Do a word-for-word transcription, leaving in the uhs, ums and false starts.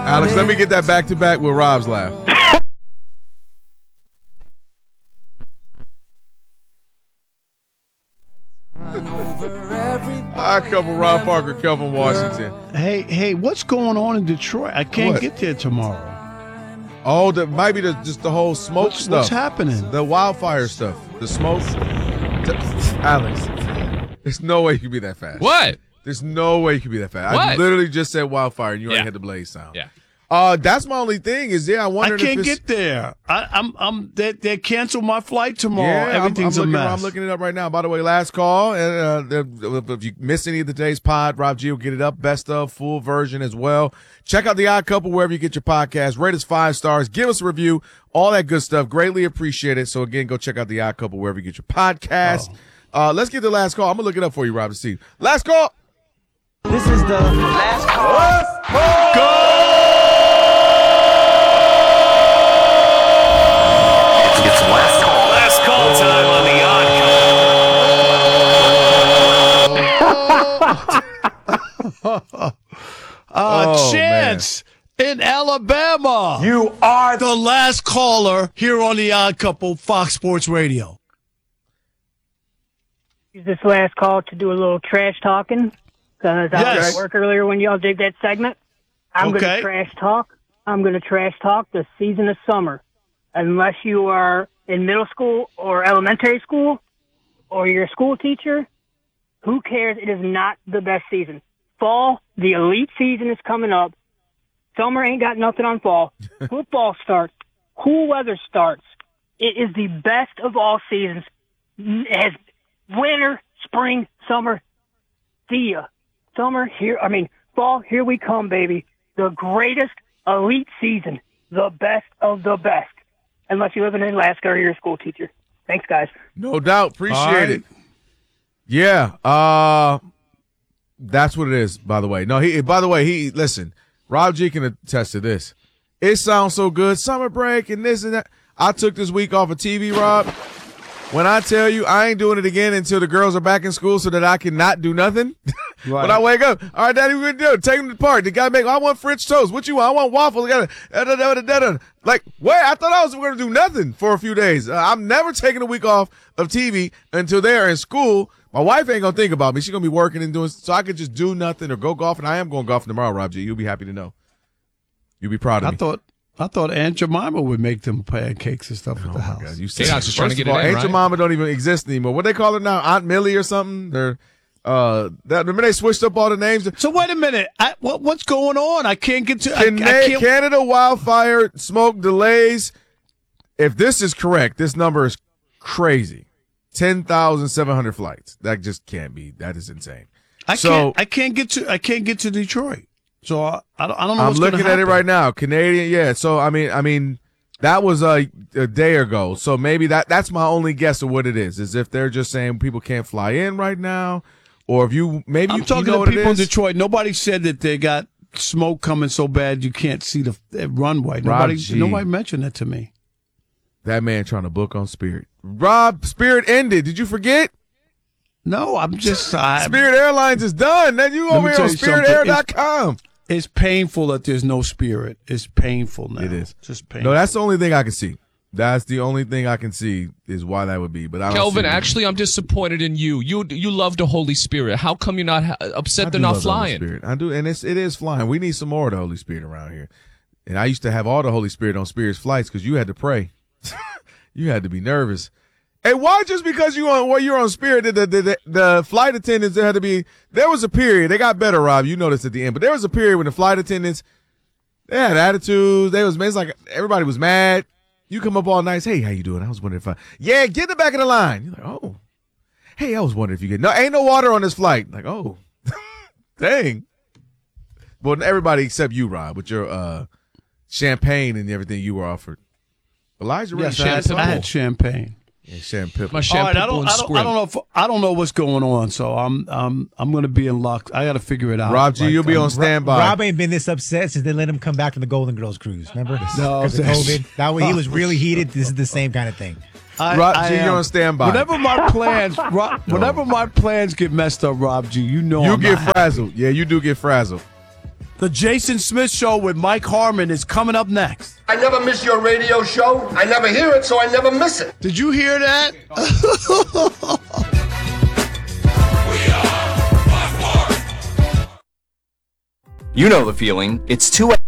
Alex, let me get that back to back with Rob's laugh. I cover Rob Parker, Kelvin Washington. Hey, hey, what's going on in Detroit? I can't What? get there tomorrow. Oh, that might be the, just the whole smoke What's, stuff. what's happening? The wildfire stuff. The smoke. Alex, there's no way you can be that fast. What? There's no way you can be that fast. What? I literally just said wildfire, and you already Yeah. had the blaze sound. Yeah. Uh, that's my only thing is, yeah, I I wondered can't if it's, get there. I, I'm, I'm. They, they canceled my flight tomorrow. Yeah, I'm- Everything's I'm, looking, a mess. I'm looking it up right now. By the way, last call. And uh, if you missed any of the today's pod, Rob G will get it up. Best of, full version as well. Check out The Odd Couple wherever you get your podcast. Rate us five stars. Give us a review. All that good stuff. Greatly appreciate it. So, again, go check out The Odd Couple wherever you get your podcast. Oh. Uh, let's get the last call. I'm going to look it up for you, Rob, to see. Last call. This is the last call. Last call. Go! It's last call. Last call time on the Odd Couple. Uh, Oh, Chance in Alabama. You are The last caller here on The Odd Couple, Fox Sports Radio. Use this last call to do a little trash talking because I was Yes. at work earlier when y'all did that segment. I'm going Okay. to trash talk. I'm going to trash talk the season of summer. Unless you are in middle school or elementary school or you're a school teacher, who cares? It is not the best season. Fall, the elite season is coming up. Summer ain't got nothing on fall. Football starts. Cool weather starts. It is the best of all seasons. It has winter, spring, summer. See ya. Summer, here, I mean, fall, here we come, baby. The greatest elite season. The best of the best. Unless you live in Alaska or you're a school teacher. Thanks, guys. No doubt. Appreciate All right. it. Yeah. Uh, that's what it is, by the way. No, he, by the way, he, listen, Rob G can attest to this. It sounds so good. Summer break and this and that. I took this week off of T V, Rob. When I tell you I ain't doing it again until the girls are back in school so that I can not do nothing. Right. When I wake up, all right, Daddy, we're going to do? Take them to the park. The guy make, I want French toast. What you want? I want waffles. I gotta, da, da, da, da, da. Like, wait, I thought I was going to do nothing for a few days. Uh, I'm never taking a week off of T V until they're in school. My wife ain't going to think about me. She's going to be working and doing, so I could just do nothing or go golfing. I am going golfing tomorrow, Rob G. You'll be happy to know. You'll be proud of I me. thought I thought Aunt Jemima would make them pancakes and stuff at the Oh, house. my God. You Yeah, I was just trying to First get of all, it in, Aunt right? Jemima don't even exist anymore. What they call her now? Aunt Millie or something? They're, uh, that, remember they switched up all the names? So wait a minute. I, what what's going on? I can't get to. I, I Cana- can't. Canada wildfire smoke delays. If this is correct, this number is crazy. ten thousand seven hundred flights. That just can't be. That is insane. I so, can't. I can't get to. I can't get to Detroit. So I, I don't. I don't know. I'm what's looking gonna at it happen. right now. Canadian, yeah. So I mean, I mean, that was a, a day ago. So maybe that that's my only guess of what it is. Is if they're just saying people can't fly in right now, or if you maybe I'm you, talking you know to what it people in is? Detroit. Nobody said that they got smoke coming so bad you can't see the, the runway. Nobody. G. Nobody mentioned that to me. That man trying to book on Spirit. Rob, Spirit ended. Did you forget? No, I'm just. I, Spirit Airlines is done. Then you Let over me here tell on you spirit something. air dot com. It's painful that there's no Spirit. It's painful now. It is. Just painful. No, that's the only thing I can see. That's the only thing I can see is why that would be. But I don't Kelvin, see it. actually, I'm disappointed in you. You you love the Holy Spirit. How come you're not ha- upset I they're do not love the Holy flying? Spirit. I do, and it's it is flying. We need some more of the Holy Spirit around here. And I used to have all the Holy Spirit on Spirit's flights because you had to pray. You had to be nervous. Hey, why just because you on well, you're on Spirit, the, the, the, the flight attendants, there had to be, there was a period, they got better, Rob, you noticed at the end, but there was a period when the flight attendants, they had attitudes, they was, it's like everybody was mad. You come up all nice, hey, how you doing? I was wondering if I, yeah, get in the back of the line. You're like, oh, hey, I was wondering if you get, no, ain't no water on this flight. Like, oh, dang. Well, everybody except you, Rob, with your uh, champagne and everything you were offered. Elijah really yes, I had, I had champagne. Yeah, champagne. My All champagne right, I don't, and I don't, I don't know if I don't know what's going on, so I'm, um, I'm going to be in luck. I got to figure it out. Rob G, Like, you'll be um, on standby. Rob ain't been this upset since they let him come back from the Golden Girls cruise. Remember? No, Because of that's- COVID. That way he was really heated. This is the same kind of thing. I, Rob I G, am. you're on standby. Whenever my plans, Rob, whenever my plans get messed up, Rob G, you know You I'm get not happy. frazzled. Yeah, you do get frazzled. The Jason Smith Show with Mike Harmon is coming up next. I never miss your radio show. I never hear it, so I never miss it. Did you hear that? You know the feeling. It's two